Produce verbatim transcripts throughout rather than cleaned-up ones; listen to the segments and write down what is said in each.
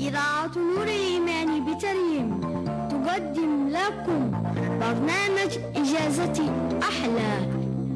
إذاعة نور الإيمان بتريم تقدم لكم برنامج إجازتي أحلى.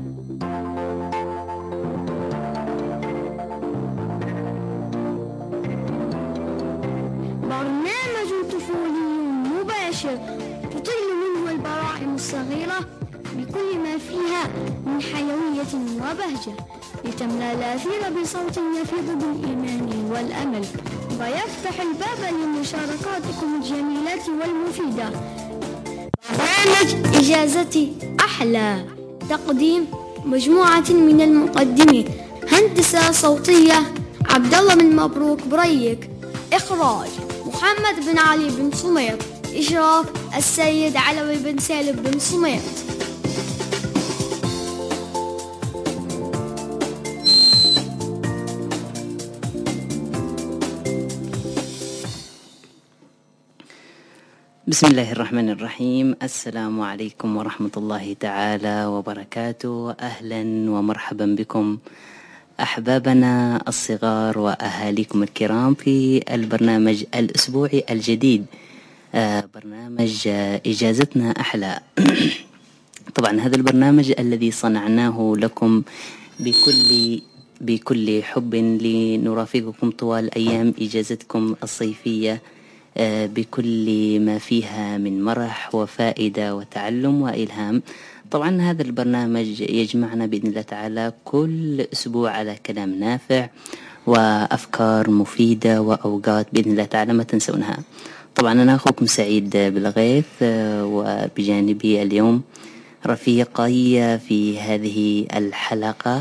برنامج طفولي مباشر تطل منه البراعم الصغيرة بكل ما فيها من حيوية وبهجة، لتملأ الآثير بصوت يفيض بالإيمان والأمل، ويفتح الباب لمشاركاتكم الجميلة والمفيدة. برنامج إجازتي أحلى، تقديم مجموعة من المقدمين، هندسة صوتية عبد الله بن مبروك بريك، إخراج محمد بن علي بن سميط، إشراف السيد علوي بن سالم بن سميط. بسم الله الرحمن الرحيم. السلام عليكم ورحمة الله تعالى وبركاته. أهلا ومرحبا بكم أحبابنا الصغار وأهاليكم الكرام في البرنامج الأسبوعي الجديد، برنامج إجازتنا أحلى. طبعا هذا البرنامج الذي صنعناه لكم بكل بكل حب لنرافقكم طوال أيام إجازتكم الصيفية بكل ما فيها من مرح وفائدة وتعلم وإلهام. طبعا هذا البرنامج يجمعنا بإذن الله تعالى كل أسبوع على كلام نافع وأفكار مفيدة وأوقات بإذن الله تعالى ما تنسونها. طبعا أنا أخوكم سعيد بالغيث، وبجانبي اليوم رفيقي في هذه الحلقة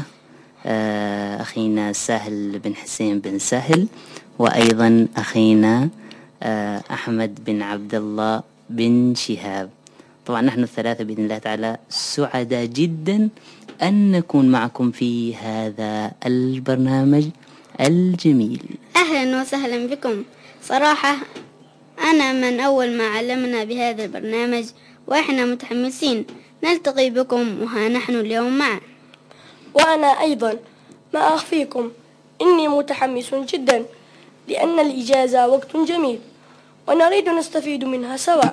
أخينا سهل بن حسين بن سهل، وأيضا أخينا أحمد بن عبد الله بن شهاب. طبعا نحن الثلاثة بإذن الله تعالى سعداء جدا أن نكون معكم في هذا البرنامج الجميل. أهلا وسهلا بكم. صراحة أنا من أول ما علمنا بهذا البرنامج وإحنا متحمسين نلتقي بكم، وها نحن اليوم معا. وأنا أيضا ما أخفيكم إني متحمس جدا، لأن الإجازة وقت جميل ونريد نستفيد منها سوا.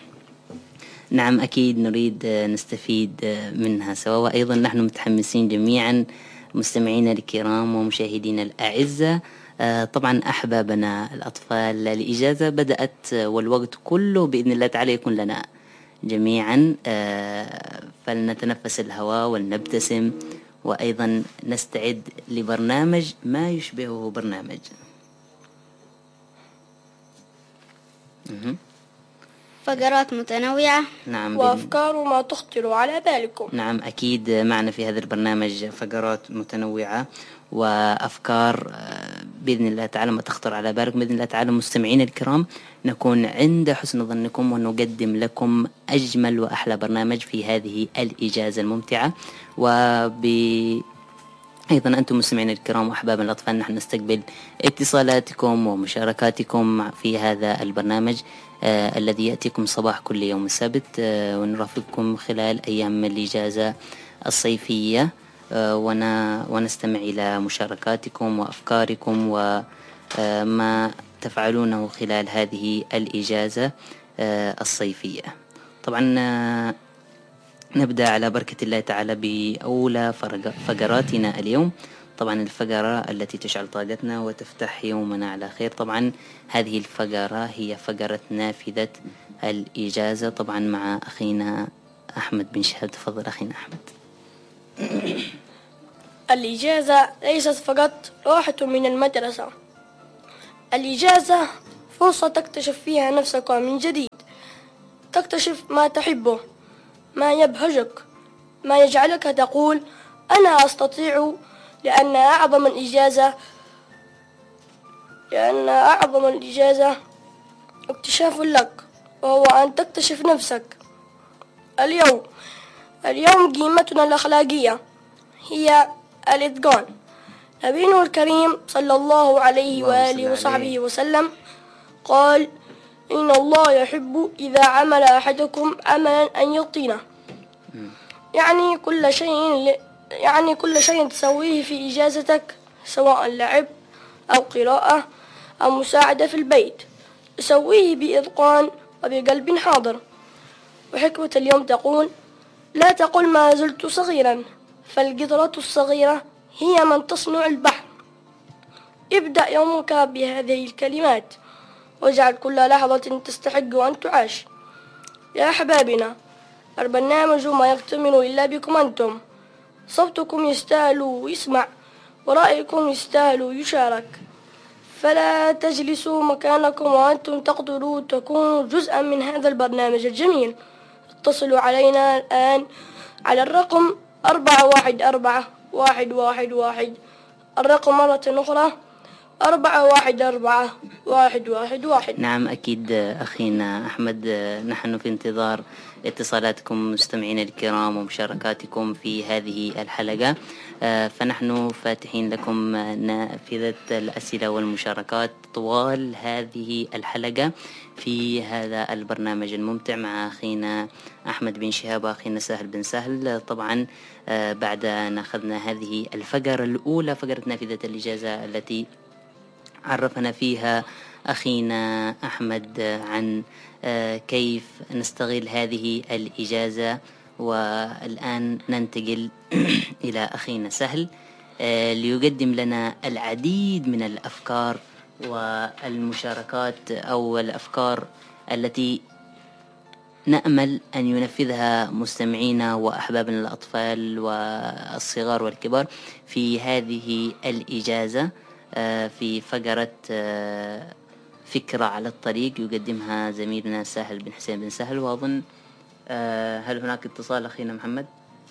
نعم أكيد نريد نستفيد منها سوا، وأيضا نحن متحمسين جميعا مستمعينا الكرام ومشاهدينا الأعزة. طبعا أحبابنا الأطفال، الإجازة بدأت والوقت كله بإذن الله تعالى يكون لنا جميعا، فلنتنفس الهواء ولنبتسم، وأيضا نستعد لبرنامج ما يشبهه برنامج. فقرات متنوعة نعم، وأفكار ما تخطر على بالكم. نعم أكيد معنا في هذا البرنامج فقرات متنوعة وأفكار بإذن الله تعالى ما تخطر على بالكم. بإذن الله تعالى مستمعين الكرام نكون عند حسن ظنكم، ونقدم لكم أجمل وأحلى برنامج في هذه الإجازة الممتعة. وب أيضا أنتم مستمعين الكرام وأحباب الأطفال، نحن نستقبل اتصالاتكم ومشاركاتكم في هذا البرنامج آه الذي يأتيكم صباح كل يوم السبت، آه ونرافقكم خلال أيام الإجازة الصيفية، آه ونستمع إلى مشاركاتكم وأفكاركم وما تفعلونه خلال هذه الإجازة آه الصيفية. طبعا آه نبدأ على بركة الله تعالى بأولى فقراتنا اليوم. طبعا الفقرة التي تشعل طاقتنا وتفتح يومنا على خير. طبعا هذه الفقرة هي فقرة نافذة الإجازة، طبعا مع أخينا أحمد بن شهاب. تفضل أخينا أحمد. الإجازة ليست فقط راحة من المدرسة، الإجازة فرصة تكتشف فيها نفسك من جديد، تكتشف ما تحبه، ما يبهجك، ما يجعلك تقول أنا أستطيع، لأن أعظم الإجازة لأن أعظم الإجازة اكتشاف لك، وهو أن تكتشف نفسك. اليوم اليوم قيمتنا الأخلاقية هي الإتقان. نبينا الكريم صلى الله عليه وآله وصحبه وسلم قال إن الله يحب إذا عمل أحدكم عملا أن يتقنه، يعني كل شيء يعني كل شيء تسويه في إجازتك، سواء لعب أو قراءة أو مساعدة في البيت، أسويه بإتقان وبقلب حاضر. وحكمة اليوم تقول: لا تقل ما زلت صغيرا، فالقطرة الصغيرة هي من تصنع البحر. ابدأ يومك بهذه الكلمات، واجعل كل لحظة تستحق أن تعاش. يا أحبابنا، البرنامج ما يكتمل إلا بكم أنتم. صوتكم يستاهل يسمع، ورأيكم يستاهل يشارك. فلا تجلسوا مكانكم وأنتم تقدروا تكونوا جزءا من هذا البرنامج الجميل. اتصلوا علينا الآن على الرقم أربعة واحد أربعة واحد واحد واحد. الرقم مرة أخرى أربعة واحد أربعة واحد واحد واحد. نعم أكيد أخينا أحمد، نحن في انتظار اتصالاتكم مستمعين الكرام ومشاركاتكم في هذه الحلقة. فنحن فاتحين لكم نافذة الأسئلة والمشاركات طوال هذه الحلقة في هذا البرنامج الممتع مع أخينا أحمد بن شهاب وأخينا سهل بن سهل. طبعا بعد أن أخذنا هذه الفقرة الأولى، فقرة نافذة الإجازة، التي عرفنا فيها أخينا أحمد عن كيف نستغل هذه الإجازة. والآن ننتقل إلى أخينا سهل ليقدم لنا العديد من الأفكار والمشاركات أو الأفكار التي نأمل أن ينفذها مستمعينا وأحبابنا الأطفال والصغار والكبار في هذه الإجازة في فقرة فكرة على الطريق يقدمها زميلنا سهل بن حسين بن سهل. وأظن هل هناك اتصال أخينا محمد؟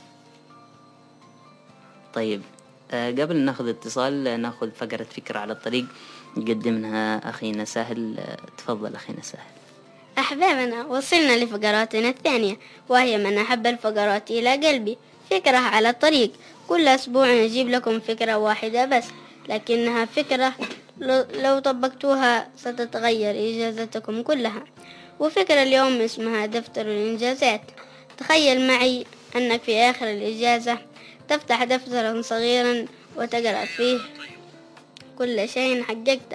طيب قبل نأخذ اتصال نأخذ فقرة فكرة على الطريق يقدمها أخينا سهل. تفضل أخينا سهل. أحبابنا، وصلنا لفقراتنا الثانية، وهي من أحب الفقرات إلى قلبي، فكرة على الطريق. كل أسبوع نجيب لكم فكرة واحدة بس، لكنها فكرة لو طبقتوها ستتغير إجازتكم كلها. وفكرة اليوم اسمها دفتر الإنجازات. تخيل معي أنك في آخر الإجازة تفتح دفترا صغيرا وتقرأ فيه كل شيء حققته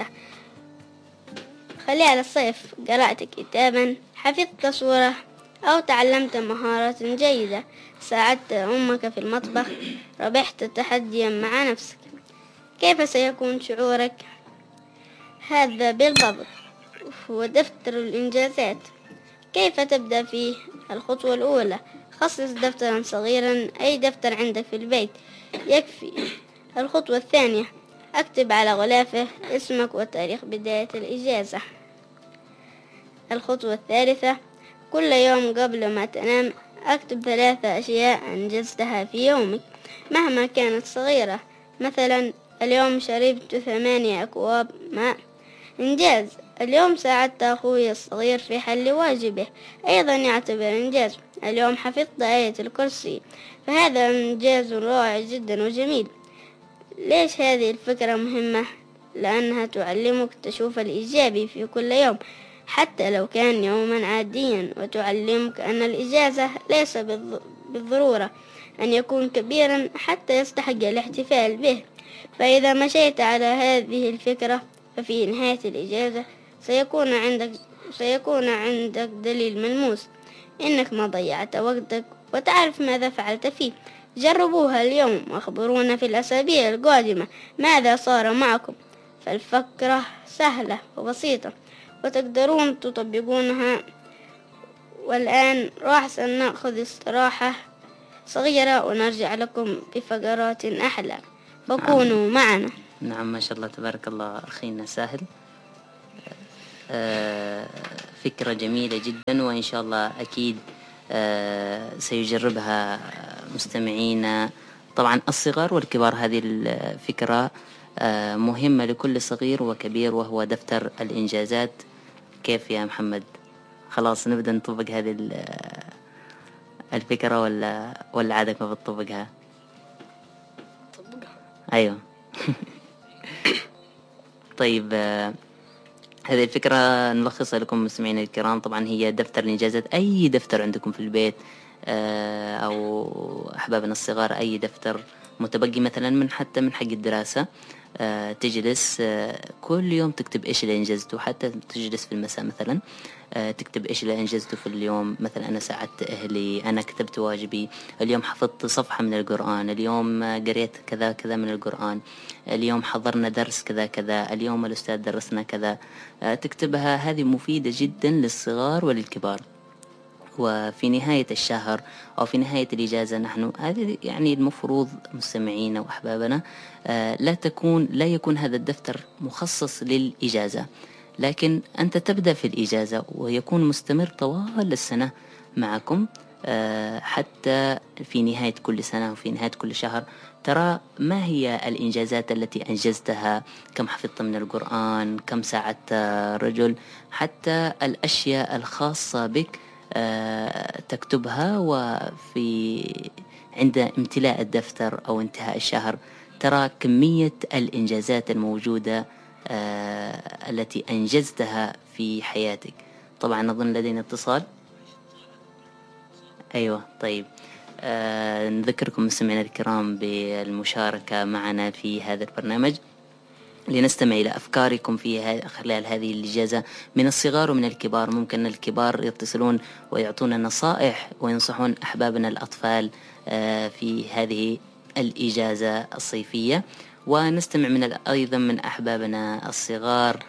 خلال الصيف. قرأت كتابا، حفظت سورة، أو تعلمت مهارات جيدة، ساعدت أمك في المطبخ، ربحت تحديا مع نفسك. كيف سيكون شعورك؟ هذا بالضبط هو دفتر الإنجازات. كيف تبدأ فيه؟ الخطوة الأولى: خصص دفترا صغيرا، أي دفتر عندك في البيت يكفي. الخطوة الثانية: اكتب على غلافه اسمك وتاريخ بداية الإجازة. الخطوة الثالثة: كل يوم قبل ما تنام اكتب ثلاثة أشياء أنجزتها في يومك مهما كانت صغيرة. مثلا: اليوم شربت ثمانية أكواب ماء، إنجاز. اليوم ساعدت أخوي الصغير في حل واجبه، أيضا يعتبر إنجاز. اليوم حفظت آية الكرسي، فهذا إنجاز رائع جدا وجميل. ليش هذه الفكرة مهمة؟ لأنها تعلمك تشوف الإيجابي في كل يوم حتى لو كان يوما عاديا، وتعلمك أن الإجازة ليس بالضرورة أن يكون كبيرا حتى يستحق الاحتفال به. فإذا مشيت على هذه الفكرة ففي نهاية الإجازة سيكون عندك سيكون عندك دليل ملموس إنك ما ضيعت وقتك وتعرف ماذا فعلت فيه. جربوها اليوم واخبرونا في الأسابيع القادمة ماذا صار معكم. فالفكرة سهلة وبسيطة وتقدرون تطبقونها. والآن راح سنأخذ استراحة صغيرة ونرجع لكم بفقرات أحلى، فكونوا معنا. نعم ما شاء الله تبارك الله أخينا سهل. آه فكرة جميلة جدا، وإن شاء الله أكيد آه سيجربها مستمعينا طبعا الصغار والكبار. هذه الفكرة آه مهمة لكل صغير وكبير، وهو دفتر الإنجازات. كيف يا محمد؟ خلاص نبدأ نطبق هذه الفكرة ولا ولا عادك ما بتطبقها؟ طبقها. أيوة. طيب آه هذه الفكرة نلخصها لكم مستمعينا الكرام. طبعا هي دفتر الإنجازات، أي دفتر عندكم في البيت آه أو أحبابنا الصغار، أي دفتر متبقي مثلا من حتى من حق الدراسة، آه تجلس آه كل يوم تكتب إيش اللي أنجزته. حتى تجلس في المساء مثلا آه تكتب إيش اللي أنجزته في اليوم. مثلا أنا ساعدت أهلي، أنا كتبت واجبي، اليوم حفظت صفحة من القرآن، اليوم آه قريت كذا كذا من القرآن، اليوم حضرنا درس كذا كذا، اليوم الأستاذ درسنا كذا. آه تكتبها، هذه مفيدة جدا للصغار وللكبار. وفي نهاية الشهر أو في نهاية الإجازة نحن هذه يعني المفروض مستمعينا وأحبابنا آه لا تكون لا يكون هذا الدفتر مخصص للإجازة، لكن أنت تبدأ في الإجازة ويكون مستمر طوال السنة معكم، آه حتى في نهاية كل سنة وفي نهاية كل شهر ترى ما هي الإنجازات التي أنجزتها، كم حفظت من القرآن، كم ساعدت رجل، حتى الأشياء الخاصة بك تكتبها. وفي عند امتلاء الدفتر أو انتهاء الشهر ترى كمية الإنجازات الموجودة التي أنجزتها في حياتك. طبعا نظن لدينا اتصال. أيوة طيب، آه نذكركم مستمعينا الكرام بالمشاركة معنا في هذا البرنامج لنستمع إلى أفكاركم في خلال هذه الإجازة من الصغار ومن الكبار. ممكن الكبار يتصلون ويعطون نصائح وينصحون أحبابنا الأطفال في هذه الإجازة الصيفية، ونستمع من أيضا من أحبابنا الصغار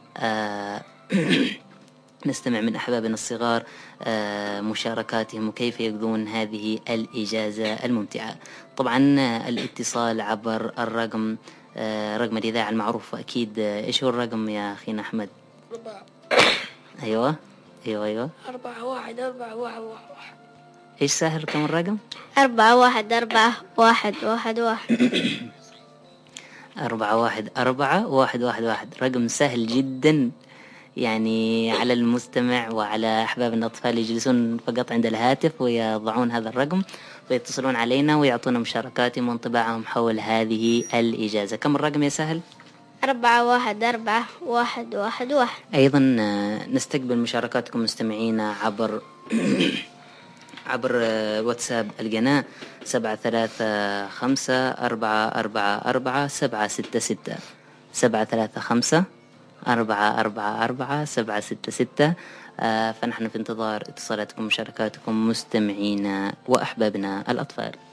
نستمع من أحبابنا الصغار مشاركاتهم وكيف يقضون هذه الإجازة الممتعة. طبعا الاتصال عبر الرقم رقم الإذاعة المعروف أكيد. إيش هو الرقم يا أخينا أحمد؟ أربعة. أيوة أيوة أيوة أربعة واحد أربعة واحد واحد. إيش سهل كم الرقم؟ أربعة واحد أربعة واحد واحد واحد. أربعة واحد أربعة واحد واحد واحد، رقم سهل جدا يعني على المستمع وعلى أحباب الأطفال يجلسون فقط عند الهاتف ويضعون هذا الرقم ويتصلون علينا ويعطونا مشاركاتهم وانطباعهم حول هذه الإجازة. كم الرقم يا سهل؟ أربعة واحد أربعة واحد واحد واحد. أيضا نستقبل مشاركاتكم مستمعينا عبر عبر واتساب القناة سبعة ثلاثة خمسة أربعة أربعة أربعة سبعة ستة ستة سبعة ثلاثة خمسة أربعة أربعة أربعة سبعة ستة ستة. فنحن في انتظار اتصالاتكم ومشاركاتكم مستمعينا وأحبابنا الأطفال.